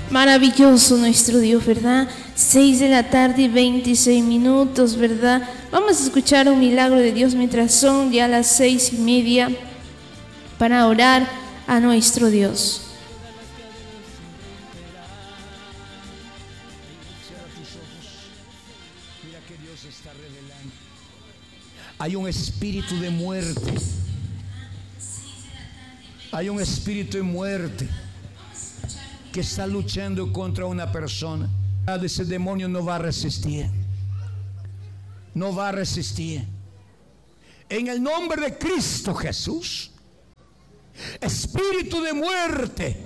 Maravilloso nuestro Dios, ¿verdad? 6 de la tarde y 26 minutos, ¿verdad? Vamos a escuchar un milagro de Dios mientras son ya las 6:30 para orar a nuestro Dios. Mira que Dios está revelando. Hay un espíritu de muerte. Hay un espíritu de muerte que está luchando contra una persona. Ese demonio no va a resistir. No va a resistir. En el nombre de Cristo Jesús, espíritu de muerte,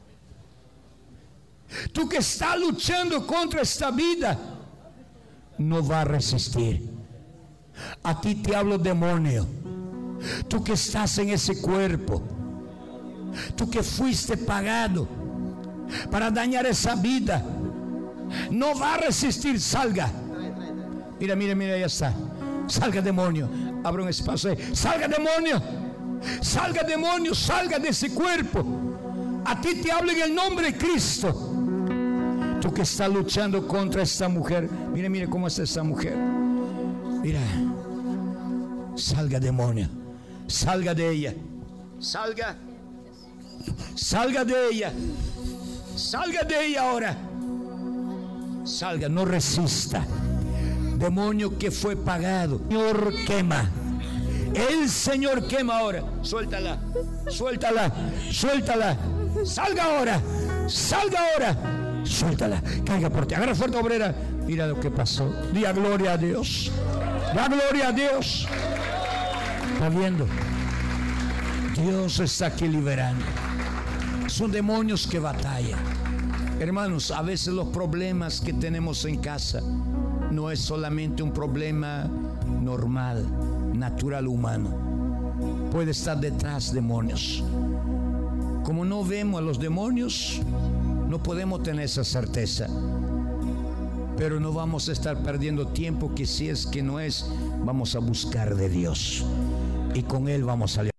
tú que estás luchando contra esta vida, no va a resistir. A ti te hablo, demonio. Tú que estás en ese cuerpo, tú que fuiste pagado para dañar esa vida, no va a resistir. Salga. Mira, mira, mira, ya está. Salga, demonio. Abra un espacio ahí. Salga, demonio. Salga, demonio. Salga de ese cuerpo. A ti te hablo en el nombre de Cristo. Tú que estás luchando contra esta mujer. Mira, mira cómo está esta mujer. Mira. Salga, demonio. Salga de ella. Salga. Salga de ella. Salga de ella ahora. Salga, no resista. Demonio que fue pagado, Señor quema. El Señor quema ahora. Suéltala, suéltala, suéltala. Salga ahora, salga ahora. Suéltala, caiga por ti. Agarra fuerte, obrera. Mira lo que pasó. Diga gloria a Dios. Da gloria a Dios. ¿Está viendo? Dios está aquí liberando. Son demonios que batallan. Hermanos, a veces los problemas que tenemos en casa no es solamente un problema normal, natural, humano. Puede estar detrás demonios. Como no vemos a los demonios, no podemos tener esa certeza. Pero no vamos a estar perdiendo tiempo, que si es que no es, vamos a buscar de Dios. Y con Él vamos a